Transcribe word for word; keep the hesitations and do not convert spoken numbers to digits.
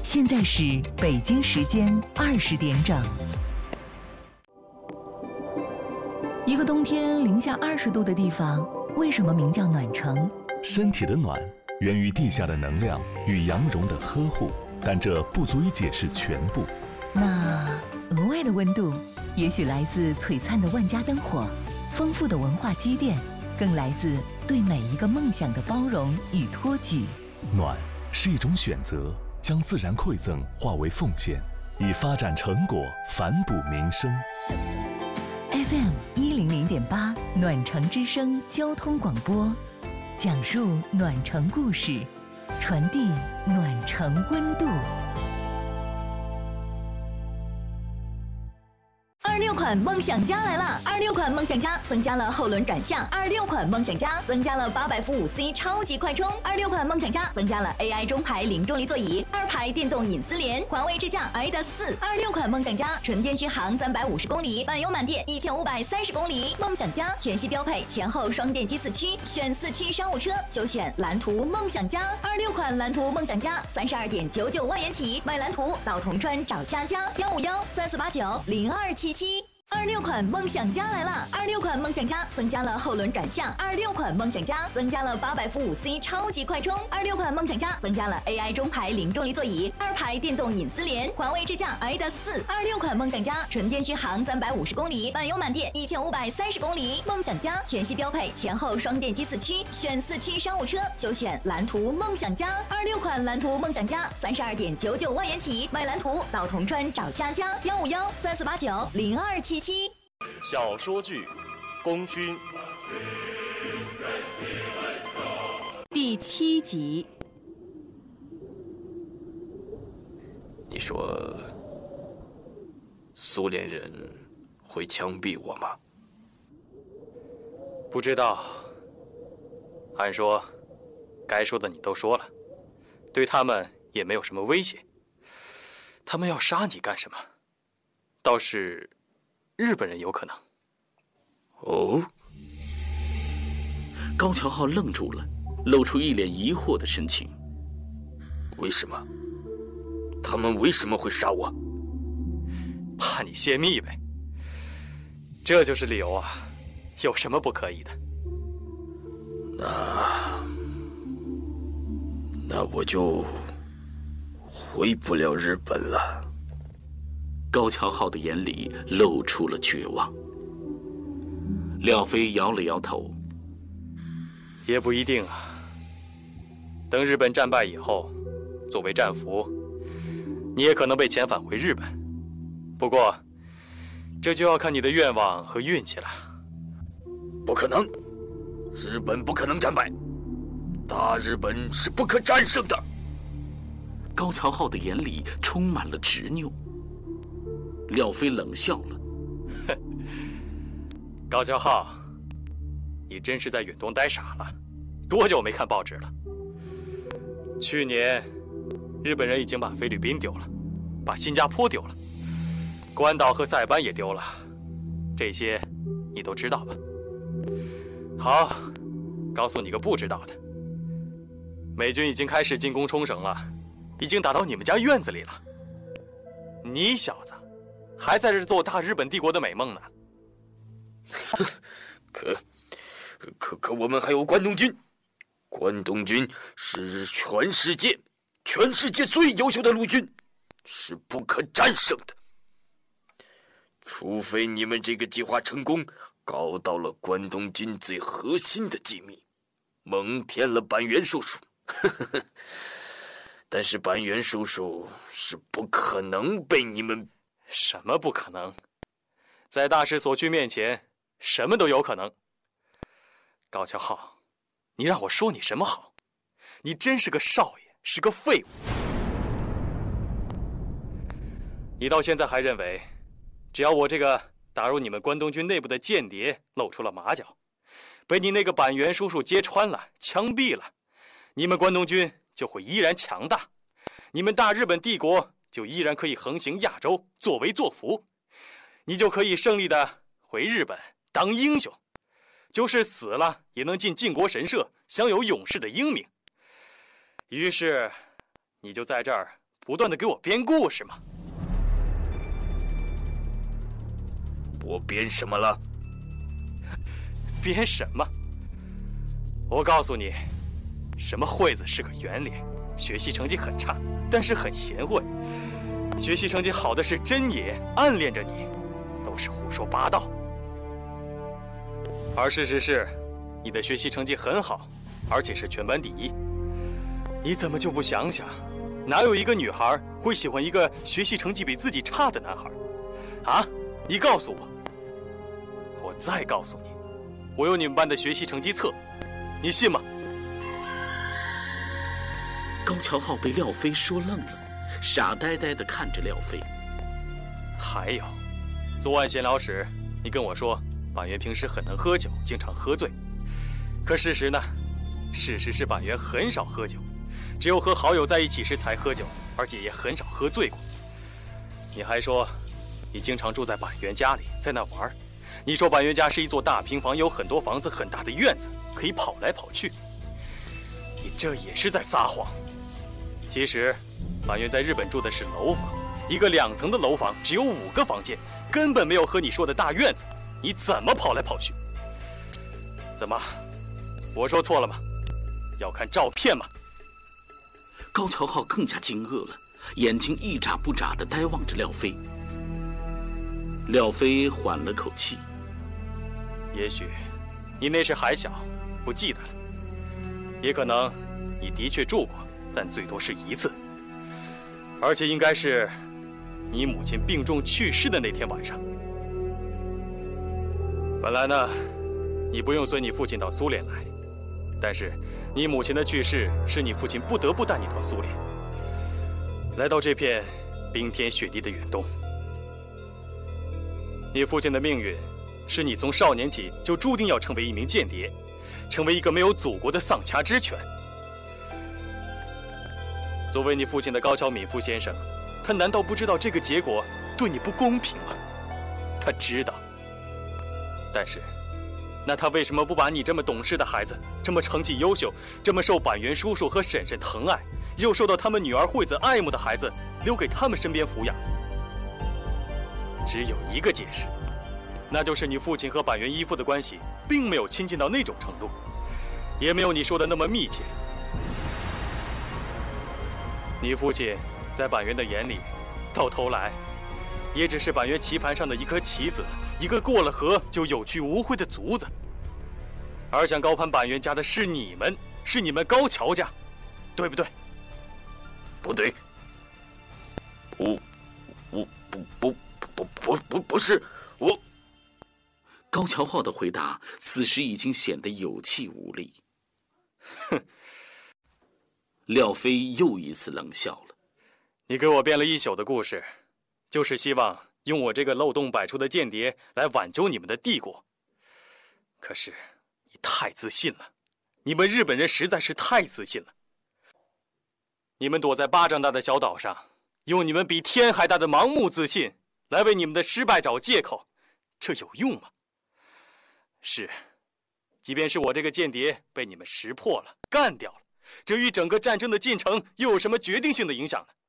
现在是北京时间二十点整。一个冬天零下二十度的地方，为什么名叫暖城？ 身体的暖源于地下的能量与羊绒的呵护，但这不足以解释全部。 那额外的温度，也许来自璀璨的万家灯火，丰富的文化积淀，更来自对每一个梦想的包容与托举。 暖是一种选择，将自然馈赠化为奉献，以发展成果反哺民生。 F M 一零零点八暖城之声交通广播，讲述暖城故事，传递暖城温度。 二六款梦想家来了！二六款梦想家增加了后轮转向，二六款梦想家增加了八百伏五 C 超级快充，二六款梦想家增加了 A I 中排零重力座椅，二排电动隐私联，环卫智驾 I D A 四。二六款梦想家纯电续航三百五十公里，满油满电一千五百三十公里。梦想家全系标配前后双电机四驱，选四驱商务车就选蓝图梦想家。二六款蓝图梦想家三十二点九九万元起，买蓝图到铜川找佳佳幺五幺三四八九零二七七。二六款梦想家来了！二六款梦想家增加了后轮转向，二六款梦想家增加了八百伏五 C 超级快充，二六款梦想家增加了 A I 中排零重力座椅，二排电动隐私联，环卫智驾 I D A 四。二六款梦想家纯电续航三百五十公里，满油满电一千五百三十公里。梦想家全系标配前后双电机四驱，选四驱商务车就选蓝图梦想家。二六款蓝图梦想家三十二点九九万元起，买蓝图到铜川找佳佳幺五幺三四八九零二七七。 小说剧《功勋》 第七集。 你说苏联人会枪毙我吗？ 不知道。按说该说的你都说了，对他们也没有什么威胁。他们要杀你干什么？倒是日本人有可能。 哦，高桥浩愣住了，露出一脸疑惑的神情。为什么？他们为什么会杀我？ 怕你泄密呗。这就是理由啊，有什么不可以的？ 那那我就回不了日本了。高桥浩的眼里露出了绝望。廖飞摇了摇头， 也不一定啊。等日本战败以后，作为战俘，你也可能被遣返回日本。不过，这就要看你的愿望和运气了。 不可能，日本不可能战败，大日本是不可战胜的。高桥浩的眼里充满了执拗。廖飞冷笑了， 哼，高桥浩，你真是在远东待傻了，多久没看报纸了？去年，日本人已经把菲律宾丢了，把新加坡丢了，关岛和塞班也丢了，这些你都知道吧？好，告诉你个不知道的，美军已经开始进攻冲绳了，已经打到你们家院子里了。你小子还在这做大日本帝国的美梦呢。 可可可我们还有关东军，关东军是全世界全世界最优秀的陆军，是不可战胜的。除非你们这个计划成功，搞到了关东军最核心的机密，蒙骗了板垣叔叔。但是板垣叔叔是不可能被你们。 什么不可能？在大势所趋面前，什么都有可能。高桥浩，你让我说你什么好？你真是个少爷，是个废物。你到现在还认为，只要我这个打入你们关东军内部的间谍露出了马脚，被你那个板垣叔叔揭穿了，枪毙了，你们关东军就会依然强大，你们大日本帝国就依然可以横行亚洲，作威作福，你就可以胜利的回日本当英雄，就是死了也能进靖国神社，享有勇士的英名。于是，你就在这儿不断的给我编故事吗？ 我编什么了？ 编什么？我告诉你，什么惠子是个圆脸，学习成绩很差，但是很贤惠；学习成绩好的是真爷，暗恋着你，都是胡说八道。而事实是，你的学习成绩很好，而且是全班第一。你怎么就不想想，哪有一个女孩会喜欢一个学习成绩比自己差的男孩？啊，你告诉我。我再告诉你，我有你们班的学习成绩册，你信吗？ 高桥浩被廖飞说愣了，傻呆呆地看着廖飞。 还有，昨晚闲聊时，你跟我说板垣平时很能喝酒，经常喝醉。可事实呢？事实是板垣很少喝酒，只有和好友在一起时才喝酒，而且也很少喝醉过。你还说，你经常住在板垣家里，在那玩。你说板垣家是一座大平房，有很多房子，很大的院子，可以跑来跑去。你这也是在撒谎。其实，板垣在日本住的是楼房，一个两层的楼房，只有五个房间，根本没有和你说的大院子。你怎么跑来跑去？怎么，我说错了吗？要看照片吗？ 高桥浩更加惊愕了，眼睛一眨不眨地呆望着廖飞。廖飞缓了口气。 也许你那时还小，不记得了，也可能你的确住过，但最多是一次，而且应该是你母亲病重去世的那天晚上。本来呢，你不用随你父亲到苏联来，但是你母亲的去世使你父亲不得不带你到苏联，来到这片冰天雪地的远东。你父亲的命运是你从少年起就注定要成为一名间谍，成为一个没有祖国的丧家之犬。作为你父亲的高桥敏夫先生，他难道不知道这个结果对你不公平吗？他知道。但是，那他为什么不把你这么懂事的孩子，这么成绩优秀，这么受板垣叔叔和婶婶疼爱，又受到他们女儿惠子爱慕的孩子，留给他们身边抚养？只有一个解释，那就是你父亲和板垣依附的关系并没有亲近到那种程度，也没有你说的那么密切。你父亲在板垣的眼里，到头来也只是板垣棋盘上的一颗棋子，一个过了河就有去无回的卒子。而想高攀板垣家的是你们，是你们高桥家，对不对？ 不对，不，不不不不不不不是我。 高桥浩的回答此时已经显得有气无力。 哼。 廖飞又一次冷笑了。 你给我编了一宿的故事，就是希望用我这个漏洞百出的间谍来挽救你们的帝国。可是你太自信了，你们日本人实在是太自信了。你们躲在巴掌大的小岛上，用你们比天还大的盲目自信来为你们的失败找借口，这有用吗？是，即便是我这个间谍被你们识破了，干掉了，这与整个战争的进程又有什么决定性的影响呢？